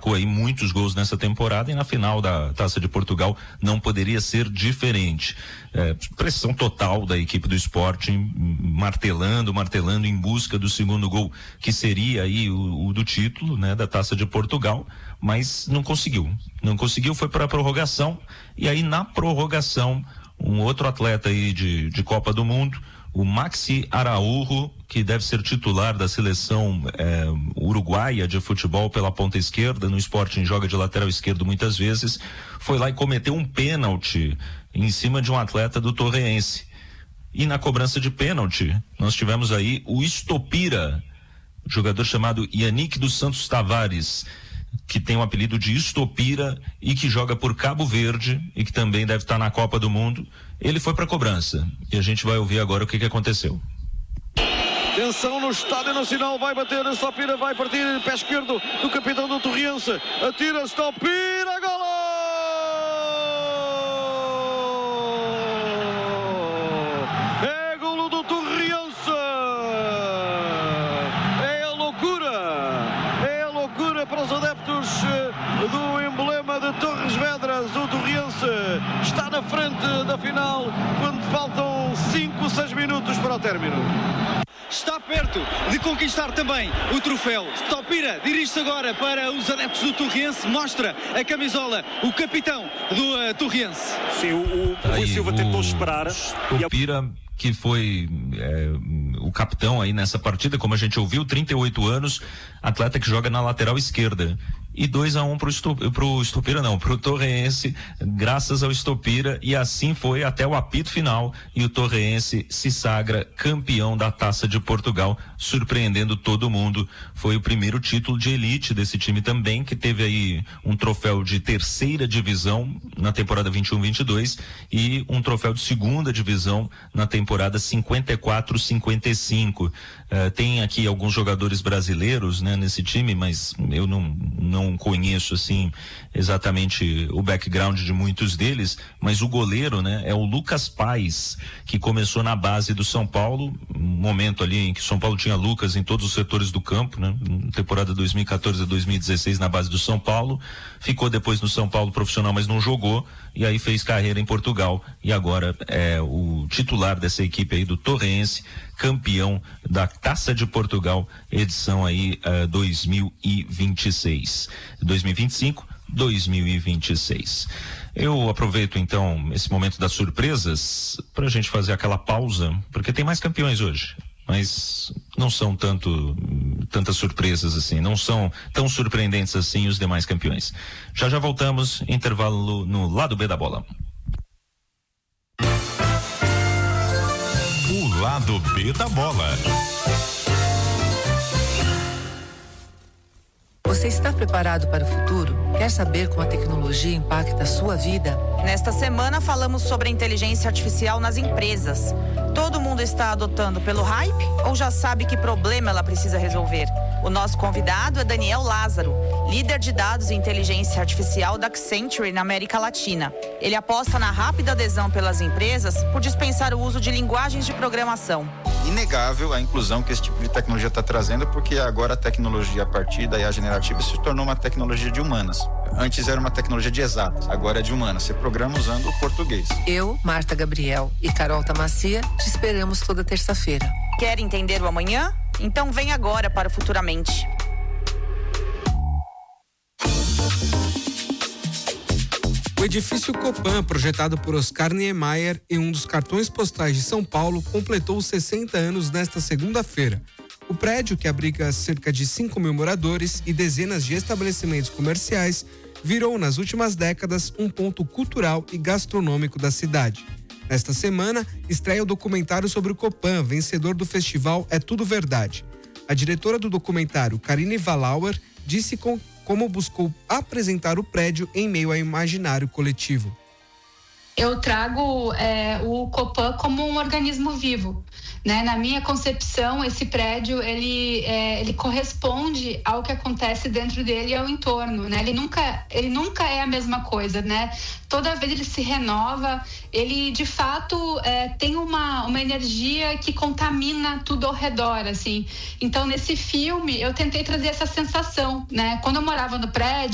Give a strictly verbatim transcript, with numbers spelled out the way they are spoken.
marcou aí muitos gols nessa temporada e na final da Taça de Portugal não poderia ser diferente. É, pressão total da equipe do Sporting, martelando, martelando em busca do segundo gol, que seria aí o, o do título, né, da Taça de Portugal, mas não conseguiu. Não conseguiu, foi para a prorrogação, e aí na prorrogação, um outro atleta aí de, de Copa do Mundo, o Maxi Araújo, que deve ser titular da seleção é, uruguaia de futebol pela ponta esquerda, no Sporting joga de lateral esquerdo muitas vezes, foi lá e cometeu um pênalti em cima de um atleta do Torreense. E na cobrança de pênalti, nós tivemos aí o Estopira, jogador chamado Yannick dos Santos Tavares, que tem o apelido de Estopira e que joga por Cabo Verde e que também deve estar na Copa do Mundo. Ele foi para a cobrança e a gente vai ouvir agora o que que aconteceu. Atenção no Estádio Nacional, vai bater, Estopira vai partir, pé esquerdo do capitão do Torriense, atira Estopira, golo! É golo do Torriense! É a loucura! É a loucura para os adeptos do emblema de Torres Vedras. O Torriense está na frente da final quando faltam cinco, seis minutos para o término. Está perto de conquistar também o troféu. Estopira dirige-se agora para os adeptos do Torriense, mostra a camisola, o capitão do uh, Torriense. Sim, o, o Rui Silva tentou esperar. Estopira, que foi é, o capitão aí nessa partida, como a gente ouviu, trinta e oito anos, atleta que joga na lateral esquerda. E dois a um pro, pro Estopira não, pro Torreense, graças ao Estopira, e assim foi até o apito final, e o Torreense se sagra campeão da Taça de Portugal, surpreendendo todo mundo. Foi o primeiro título de elite desse time também, que teve aí um troféu de terceira divisão na temporada vinte e um vinte e dois e um troféu de segunda divisão na temporada cinquenta e quatro cinquenta e cinco. Uh, tem aqui alguns jogadores brasileiros, né, nesse time, mas eu não, não Não conheço assim exatamente o background de muitos deles, mas o goleiro, né, é o Lucas Paes, que começou na base do São Paulo, um momento ali em que São Paulo tinha Lucas em todos os setores do campo, né, temporada dois mil e quatorze a dois mil e dezesseis na base do São Paulo, ficou depois no São Paulo profissional, mas não jogou, e aí fez carreira em Portugal, e agora é o titular dessa equipe aí do Torreense, campeão da Taça de Portugal, edição aí uh, dois mil e vinte e seis, dois mil e vinte e cinco, dois mil e vinte e seis. Eu aproveito então esse momento das surpresas para a gente fazer aquela pausa, porque tem mais campeões hoje, mas não são tanto tantas surpresas assim, não são tão surpreendentes assim os demais campeões. Já já voltamos, intervalo no lado B da bola. O lado B da bola. Você está preparado para o futuro? Quer saber como a tecnologia impacta a sua vida? Nesta semana falamos sobre a inteligência artificial nas empresas. Todo mundo está adotando pelo hype ou já sabe que problema ela precisa resolver? O nosso convidado é Daniel Lázaro, líder de dados e inteligência artificial da Accenture na América Latina. Ele aposta na rápida adesão pelas empresas por dispensar o uso de linguagens de programação. Inegável a inclusão que esse tipo de tecnologia está trazendo, porque agora a tecnologia a partir da I A generativa se tornou uma tecnologia de humanas. Antes era uma tecnologia de exatas, agora é de humanas. Você programa usando o português. Eu, Marta Gabriel e Carol Tamacia te esperamos toda terça-feira. Quer entender o amanhã? Então vem agora para o Futuramente. O edifício Copan, projetado por Oscar Niemeyer em um dos cartões postais de São Paulo, completou sessenta anos nesta segunda-feira. O prédio, que abriga cerca de cinco mil moradores e dezenas de estabelecimentos comerciais, virou nas últimas décadas um ponto cultural e gastronômico da cidade. Nesta semana, estreia o documentário sobre o Copan, vencedor do festival É Tudo Verdade. A diretora do documentário, Karine Valauer, disse com como buscou apresentar o prédio em meio ao imaginário coletivo. Eu trago é, o Copan como um organismo vivo, né? Na minha concepção, esse prédio ele, é, ele corresponde ao que acontece dentro dele e ao entorno, né? Ele nunca, ele nunca é a mesma coisa, né? Toda vez ele se renova, ele de fato é, tem uma, uma energia que contamina tudo ao redor, assim. Então, nesse filme, eu tentei trazer essa sensação, né? Quando eu morava no prédio,